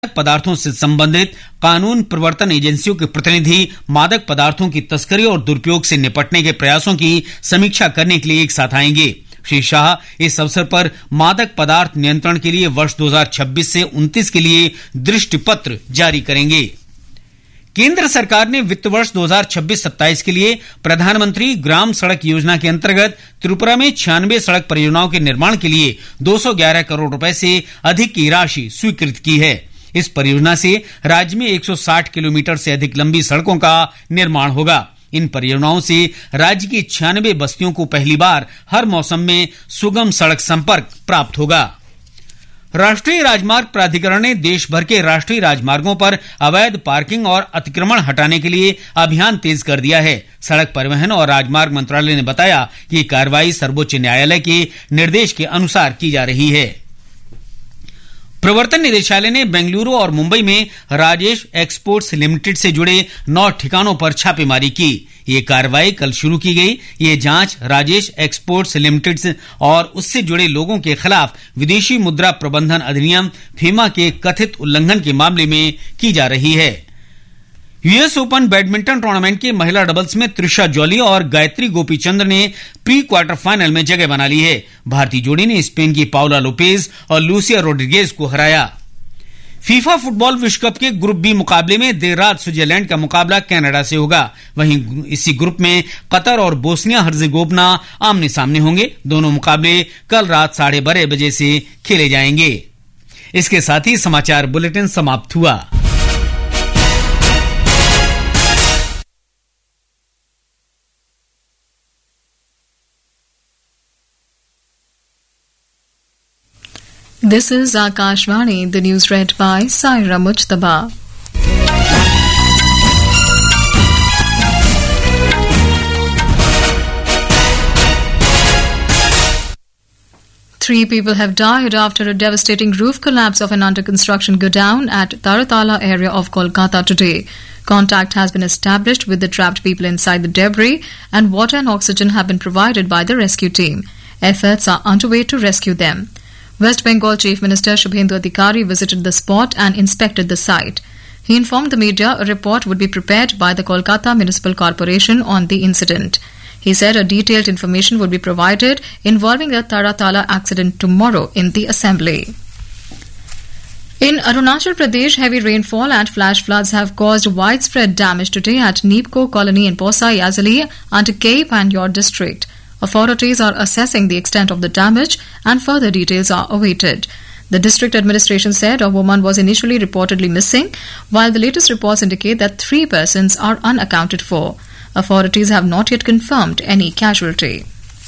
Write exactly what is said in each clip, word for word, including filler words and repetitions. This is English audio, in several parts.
पदार्थों से संबंधित कानून प्रवर्तन एजेंसियों के प्रतिनिधि मादक पदार्थों की तस्करी और दुरुपयोग से निपटने के प्रयासों की समीक्षा करने के लिए एक साथ आएंगे। श्री शाह इस अवसर पर मादक पदार्थ नियंत्रण के लिए वर्ष दो हज़ार छब्बीस से उनतीस के लिए दृष्टि पत्र जारी करेंगे। केंद्र सरकार ने वित्त वर्ष दो हज़ार छब्बीस सत्ताईस के लिए प्रधानमंत्री ग्राम सड़क योजना के अंतर्गत त्रिपुरा में छियानवे सड़क परियोजनाओं के निर्माण के लिए दो सौ ग्यारह करोड़ रुपए से अधिक की राशि स्वीकृत की है। इस परियोजना से राज्य में एक सौ साठ किलोमीटर से अधिक लंबी सड़कों का निर्माण होगा। इन परियोजनाओं से राज्य की छियानवे बस्तियों को पहली बार हर मौसम में सुगम सड़क संपर्क प्राप्त होगा। राष्ट्रीय राजमार्ग प्राधिकरण ने देश भर के राष्ट्रीय राजमार्गों पर अवैध पार्किंग और अतिक्रमण हटाने के लिए अभियान तेज कर दिया है। सड़क परिवहन और राजमार्ग मंत्रालय ने बताया कि ये कार्रवाई सर्वोच्च न्यायालय के निर्देश के अनुसार की जा रही है। प्रवर्तन निदेशालय ने बेंगलुरु और मुंबई में राजेश एक्सपोर्ट्स लिमिटेड से जुड़े नौ ठिकानों पर छापेमारी की। ये कार्रवाई कल शुरू की गई। ये जांच राजेश एक्सपोर्ट्स लिमिटेड और उससे जुड़े लोगों के खिलाफ विदेशी मुद्रा प्रबंधन अधिनियम फीमा के कथित उल्लंघन के मामले में की जा रही है। यूएस ओपन बैडमिंटन टूर्नामेंट के महिला डबल्स में त्रिशा जॉली और गायत्री गोपीचंद ने प्री क्वार्टर फाइनल में जगह बना ली है। भारतीय जोड़ी ने स्पेन की पाउला लोपेज और लूसिया रोड्रिगेज को हराया। फीफा फुटबॉल विश्व कप के ग्रुप बी मुकाबले में देर रात स्विट्जरलैंड का मुकाबला कनाडा से होगा। वहीं इसी ग्रुप में कतर और बोस्निया हर्जेगोविना आमने सामने होंगे। दोनों मुकाबले कल रात साढ़े बारह बजे से खेले जाएंगे। इसके साथ ही समाचार बुलेटिन समाप्त हुआ। This is Akashvani, the news read by Saira Mujtaba. Three people have died after a devastating roof collapse of an under-construction godown at Taratala area of Kolkata today. Contact has been established with the trapped people inside the debris, and water and oxygen have been provided by the rescue team. Efforts are underway to rescue them. West Bengal Chief Minister Shubhendu Adhikari visited the spot and inspected the site. He informed the media a report would be prepared by the Kolkata Municipal Corporation on the incident. He said a detailed information would be provided involving the Taratala accident tomorrow in the assembly. In Arunachal Pradesh, heavy rainfall and flash floods have caused widespread damage today at Neepko colony in Posa Yazali and K. Panyor district. Authorities are assessing the extent of the damage and further details are awaited. The district administration said a woman was initially reportedly missing, while the latest reports indicate that three persons are unaccounted for. Authorities have not yet confirmed any casualty.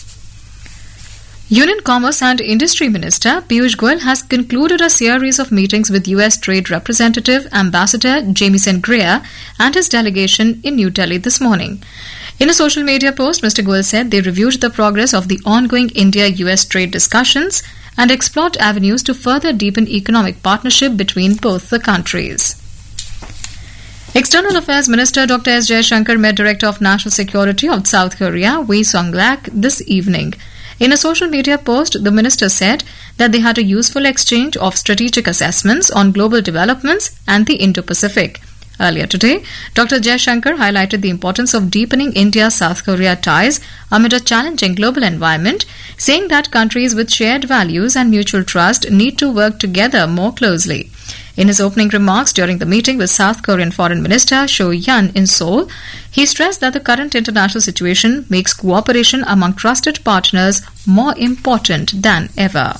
Union Commerce and Industry Minister Piyush Goyal has concluded a series of meetings with U S Trade Representative Ambassador Jamieson Greer and his delegation in New Delhi this morning. In a social media post, Mister Goyal said they reviewed the progress of the ongoing India-U S trade discussions and explored avenues to further deepen economic partnership between both the countries. External Affairs Minister Doctor S. Jaishankar met Director of National Security of South Korea, Wei Song-lak, this evening. In a social media post, the minister said that they had a useful exchange of strategic assessments on global developments and the Indo-Pacific. Earlier today, Doctor Jaishankar highlighted the importance of deepening India-South Korea ties amid a challenging global environment, saying that countries with shared values and mutual trust need to work together more closely. In his opening remarks during the meeting with South Korean Foreign Minister Cho Yun in Seoul, he stressed that the current international situation makes cooperation among trusted partners more important than ever.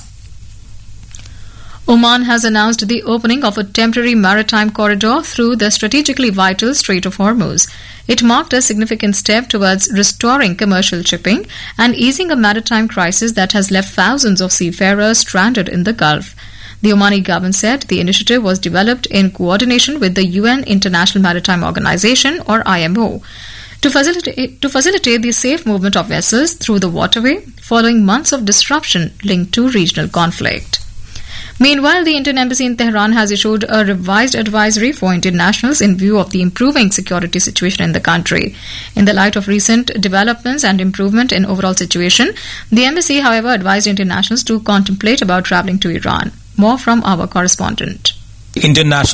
Oman has announced the opening of a temporary maritime corridor through the strategically vital Strait of Hormuz. It marked a significant step towards restoring commercial shipping and easing a maritime crisis that has left thousands of seafarers stranded in the Gulf. The Omani government said the initiative was developed in coordination with the U N International Maritime Organization, or I M O, to facilitate, to facilitate the safe movement of vessels through the waterway following months of disruption linked to regional conflict. Meanwhile, the Indian Embassy in Tehran has issued a revised advisory for Indian nationals in view of the improving security situation in the country. In the light of recent developments and improvement in overall situation, the embassy, however, advised Indian nationals to contemplate about travelling to Iran. More from our correspondent. International